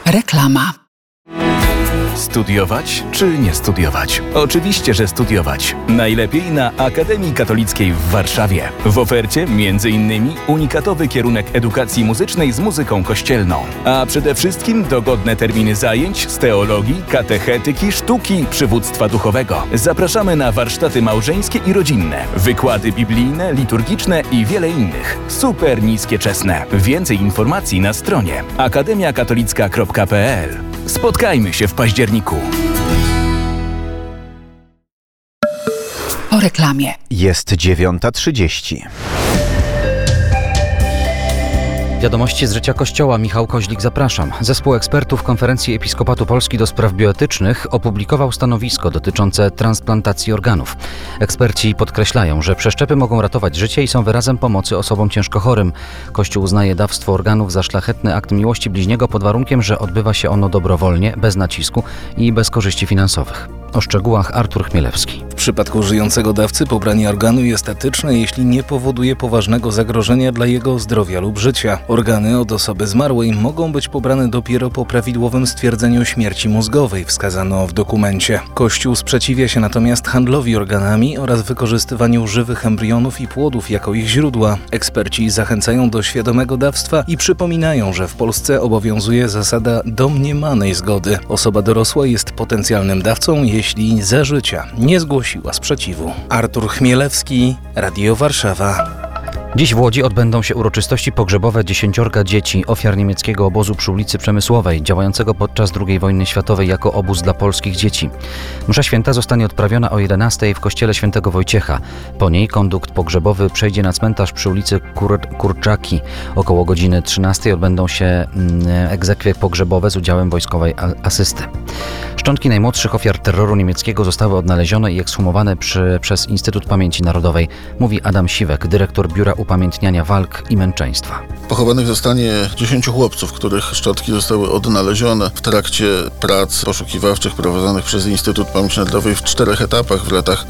Reklama. Studiować czy nie studiować? Oczywiście, że studiować. Najlepiej na Akademii Katolickiej w Warszawie. W ofercie m.in. unikatowy kierunek edukacji muzycznej z muzyką kościelną. A przede wszystkim dogodne terminy zajęć z teologii, katechetyki, sztuki, przywództwa duchowego. Zapraszamy na warsztaty małżeńskie i rodzinne, wykłady biblijne, liturgiczne i wiele innych. Super niskie czesne. Więcej informacji na stronie akademiakatolicka.pl. Spotkajmy się w październiku. Po reklamie. Jest 9:30. Wiadomości z życia Kościoła. Michał Koźlik, zapraszam. Zespół ekspertów Konferencji Episkopatu Polski do spraw bioetycznych opublikował stanowisko dotyczące transplantacji organów. Eksperci podkreślają, że przeszczepy mogą ratować życie i są wyrazem pomocy osobom ciężko chorym. Kościół uznaje dawstwo organów za szlachetny akt miłości bliźniego pod warunkiem, że odbywa się ono dobrowolnie, bez nacisku i bez korzyści finansowych. O szczegółach Artur Chmielewski. W przypadku żyjącego dawcy pobranie organu jest etyczne, jeśli nie powoduje poważnego zagrożenia dla jego zdrowia lub życia. Organy od osoby zmarłej mogą być pobrane dopiero po prawidłowym stwierdzeniu śmierci mózgowej, wskazano w dokumencie. Kościół sprzeciwia się natomiast handlowi organami oraz wykorzystywaniu żywych embrionów i płodów jako ich źródła. Eksperci zachęcają do świadomego dawstwa i przypominają, że w Polsce obowiązuje zasada domniemanej zgody. Osoba dorosła jest potencjalnym dawcą, jeśli za życia nie zgłosiła sprzeciwu. Artur Chmielewski, Radio Warszawa. Dziś w Łodzi odbędą się uroczystości pogrzebowe 10 dzieci, ofiar niemieckiego obozu przy ulicy Przemysłowej, działającego podczas II wojny światowej jako obóz dla polskich dzieci. Msza święta zostanie odprawiona o 11 w kościele świętego Wojciecha. Po niej kondukt pogrzebowy przejdzie na cmentarz przy ulicy Kurczaki. Około godziny 13 odbędą się egzekwie pogrzebowe z udziałem wojskowej asysty. Szczątki najmłodszych ofiar terroru niemieckiego zostały odnalezione i ekshumowane przez Instytut Pamięci Narodowej, mówi Adam Siwek, dyrektor Biura Upamiętniania Walk i Męczeństwa. Pochowanych zostanie 10 chłopców, których szczątki zostały odnalezione w trakcie prac poszukiwawczych prowadzonych przez Instytut Pamięci Narodowej w 4 etapach w latach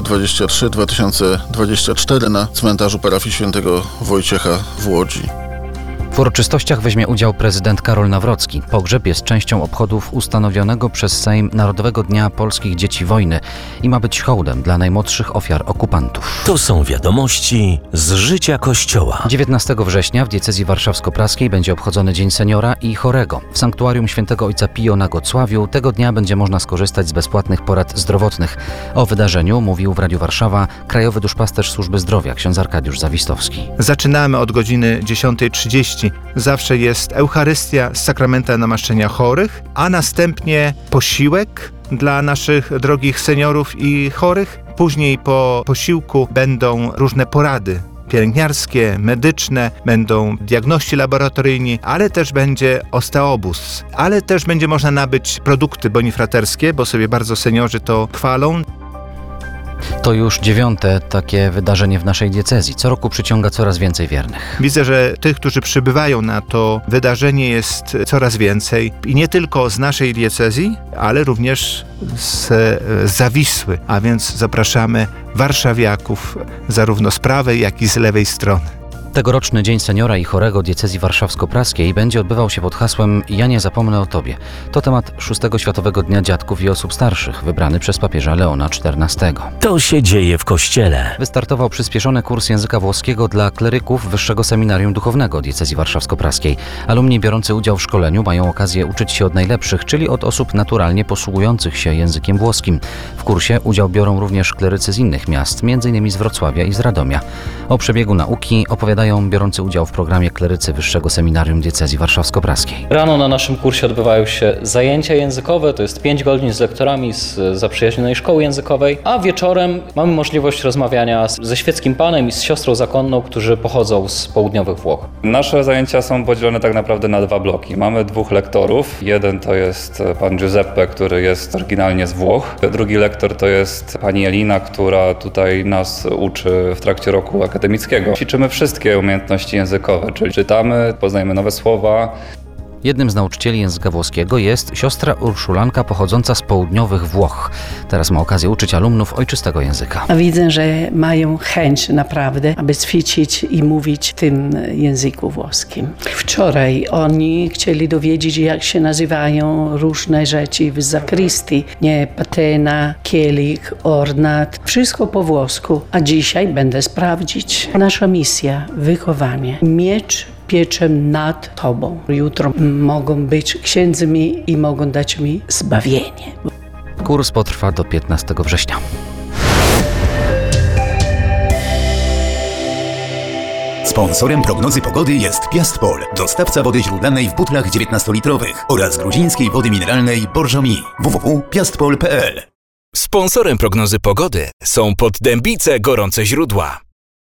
2023-2024 na cmentarzu parafii świętego Wojciecha w Łodzi. W uroczystościach weźmie udział prezydent Karol Nawrocki. Pogrzeb jest częścią obchodów ustanowionego przez Sejm Narodowego Dnia Polskich Dzieci Wojny i ma być hołdem dla najmłodszych ofiar okupantów. To są wiadomości z życia Kościoła. 19 września w diecezji warszawsko-praskiej będzie obchodzony Dzień Seniora i Chorego. W sanktuarium Świętego Ojca Pio na Gocławiu tego dnia będzie można skorzystać z bezpłatnych porad zdrowotnych. O wydarzeniu mówił w Radiu Warszawa krajowy duszpasterz Służby Zdrowia, ksiądz Arkadiusz Zawistowski. Zaczynamy od godziny 10:30. Zawsze jest Eucharystia z sakramentem namaszczenia chorych, a następnie posiłek dla naszych drogich seniorów i chorych. Później po posiłku będą różne porady pielęgniarskie, medyczne, będą diagności laboratoryjni, ale też będzie osteobus. Ale też będzie można nabyć produkty bonifraterskie, bo sobie bardzo seniorzy to chwalą. To już 9. takie wydarzenie w naszej diecezji. Co roku przyciąga coraz więcej wiernych. Widzę, że tych, którzy przybywają na to wydarzenie jest coraz więcej. I nie tylko z naszej diecezji, ale również z Zawisły. A więc zapraszamy warszawiaków zarówno z prawej, jak i z lewej strony. Tegoroczny Dzień Seniora i Chorego diecezji warszawsko-praskiej będzie odbywał się pod hasłem „Ja nie zapomnę o Tobie”. To temat 6. Światowego Dnia Dziadków i Osób Starszych, wybrany przez papieża Leona XIV. To się dzieje w Kościele. Wystartował przyspieszony kurs języka włoskiego dla kleryków Wyższego Seminarium Duchownego diecezji warszawsko-praskiej. Alumni biorący udział w szkoleniu mają okazję uczyć się od najlepszych, czyli od osób naturalnie posługujących się językiem włoskim. W kursie udział biorą również klerycy z innych miast, m.in. z Wrocławia i z Radomia. O przebiegu nauki opowiadają biorący udział w programie klerycy Wyższego Seminarium Diecezji Warszawsko-Praskiej. Rano na naszym kursie odbywają się zajęcia językowe, to jest 5 godzin z lektorami z zaprzyjaźnionej szkoły językowej, a wieczorem mamy możliwość rozmawiania ze świeckim panem i z siostrą zakonną, którzy pochodzą z południowych Włoch. Nasze zajęcia są podzielone tak naprawdę na 2 bloki. Mamy 2 lektorów. Jeden to jest pan Giuseppe, który jest oryginalnie z Włoch. Drugi lektor to jest pani Elina, która tutaj nas uczy w trakcie roku akademickiego. Ćwiczymy wszystkie umiejętności językowe, czyli czytamy, poznajemy nowe słowa. Jednym z nauczycieli języka włoskiego jest siostra Urszulanka pochodząca z południowych Włoch. Teraz ma okazję uczyć alumnów ojczystego języka. A widzę, że mają chęć naprawdę, aby ćwiczyć i mówić w tym języku włoskim. Wczoraj oni chcieli dowiedzieć, jak się nazywają różne rzeczy w zakrystii. Nie, patena, kielich, ornat, wszystko po włosku. A dzisiaj będę sprawdzić. Nasza misja, wychowanie, mieć pieczem nad Tobą. Jutro mogą być księdzmi i mogą dać mi zbawienie. Kurs potrwa do 15 września. Sponsorem prognozy pogody jest Piastpol, dostawca wody źródlanej w butlach 19-litrowych oraz gruzińskiej wody mineralnej Borżomi. www.piastpol.pl. Sponsorem prognozy pogody są Poddębice Gorące Źródła.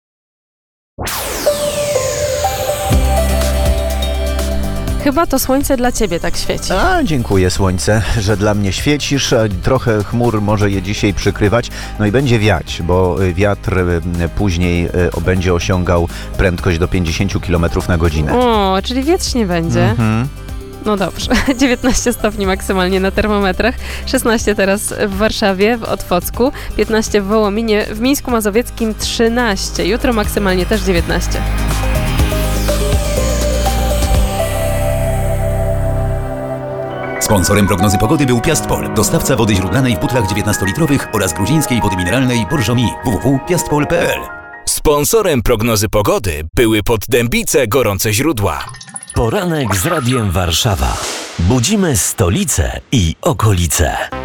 Chyba to słońce dla ciebie tak świeci. A, dziękuję słońce, że dla mnie świecisz. Trochę chmur może je dzisiaj przykrywać. No i będzie wiać, bo wiatr później będzie osiągał prędkość do 50 km na godzinę. O, czyli wietrznie będzie. No dobrze, 19 stopni maksymalnie na termometrach, 16 teraz w Warszawie, w Otwocku, 15 w Wołominie, w Mińsku Mazowieckim 13, jutro maksymalnie też 19. Sponsorem prognozy pogody był Piastpol, dostawca wody źródlanej w butlach 19-litrowych oraz gruzińskiej wody mineralnej Borżomi. www.piastpol.pl. Sponsorem prognozy pogody były Poddębice Gorące Źródła. Poranek z Radiem Warszawa. Budzimy stolicę i okolice.